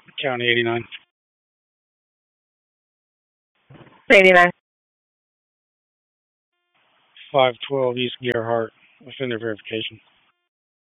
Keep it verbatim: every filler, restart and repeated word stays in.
County eighty-nine. eighty-nine. five twelve East Gerhart. Offender verification.